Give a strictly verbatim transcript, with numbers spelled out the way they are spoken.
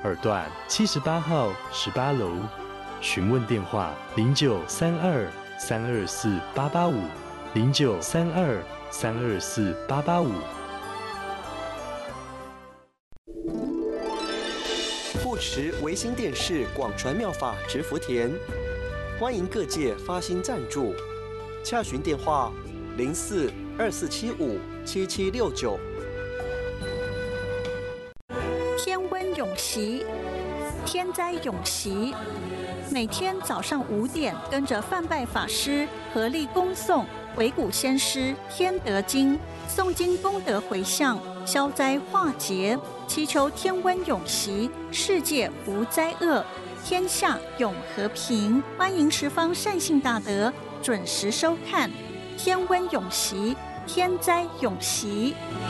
二段七十八号十八楼，询问电话零九三二三二四八八五零九三二三二四八八五。 护持维新电视广传妙法植福田，欢迎各界发心赞助，洽询电话零四二四七五七七六九。 天温永习，天灾永习。每天早上五点，跟着范拜法师合力恭诵维古先师天德经，诵经功德回向，消灾化劫，祈求天温永习，世界无灾厄，天下永和平。欢迎十方善信大德准时收看天温永习，天灾永习。